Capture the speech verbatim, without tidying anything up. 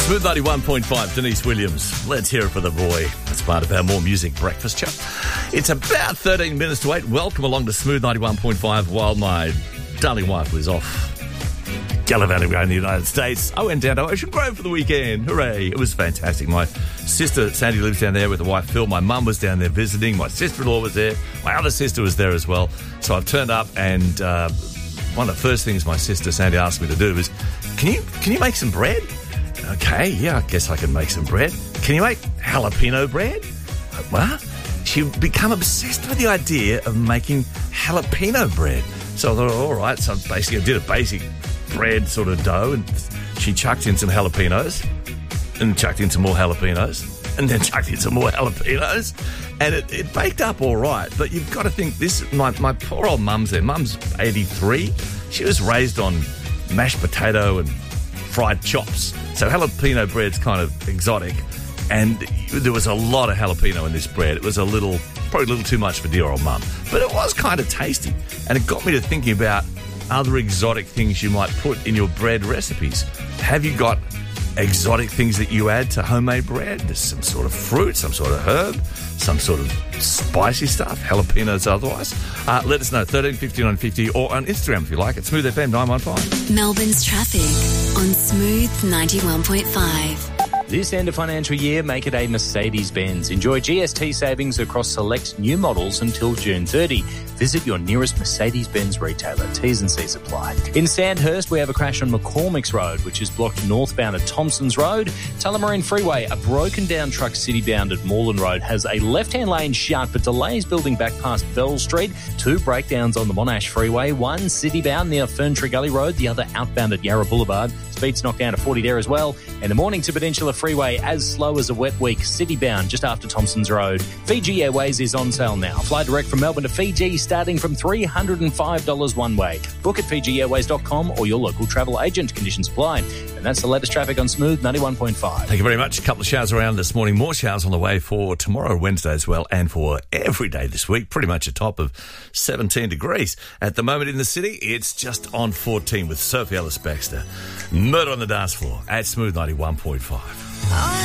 Smooth ninety-one point five, Denise Williams. Let's hear it for the boy. That's part of our More Music breakfast show. It's about thirteen minutes to eight. Welcome along to Smooth ninety-one point five while my darling wife was off gallivanting around the United States. I went down to Ocean Grove for the weekend. Hooray. It was fantastic. My sister, Sandy, lives down there with her wife, Phil. My mum was down there visiting. My sister-in-law was there. My other sister was there as well. So I've turned up and uh, one of the first things my sister, Sandy, asked me to do was, can you, can you make some bread? Okay, yeah, I guess I can make some bread. Can you make jalapeno bread? Well, she'd become obsessed with the idea of making jalapeno bread. So I thought, all right, so basically I did a basic bread sort of dough, and she chucked in some jalapenos, and chucked in some more jalapenos, and then chucked in some more jalapenos, and it, it baked up all right. But you've got to think, this, my, my poor old mum's there. Mum's eighty-three. She was raised on mashed potato and fried chops. So jalapeno bread's kind of exotic, and there was a lot of jalapeno in this bread. It was a little, probably a little too much for dear old mum, but it was kind of tasty, and it got me to thinking about other exotic things you might put in your bread recipes. Have you got exotic things that you add to homemade bread? There's some sort of fruit, some sort of herb, some sort of spicy stuff, jalapenos otherwise. Uh, let us know, thirteen fifty-nine fifty, or on Instagram if you like, at Smooth F M nine one five. Melbourne's traffic on Smooth ninety-one point five. This end of financial year, make it a Mercedes-Benz. Enjoy G S T savings across select new models until June thirtieth. Visit your nearest Mercedes-Benz retailer. T's and C's apply. In Sandhurst, we have a crash on McCormick's Road, which is blocked northbound at Thompson's Road. Tullamarine Freeway, a broken-down truck city-bound at Moreland Road has a left-hand lane shut, but delays building back past Bell Street. Two breakdowns on the Monash Freeway, one city-bound near Ferntree Gully Road, the other outbound at Yarra Boulevard. Speed's knocked down to forty there as well. And the Mornington Peninsula Freeway, as slow as a wet week, city-bound just after Thompson's Road. Fiji Airways is on sale now. Fly direct from Melbourne to Fiji starting from three hundred five dollars one way. Book at fiji airways dot com or your local travel agent. Conditions apply. And that's the latest traffic on Smooth ninety-one point five. Thank you very much. A couple of showers around this morning. More showers on the way for tomorrow, Wednesday as well, and for every day this week. Pretty much a top of seventeen degrees. At the moment in the city, it's just on fourteen with Sophie Ellis-Bextor. Murder on the Dance Floor at Smooth ninety-one point five.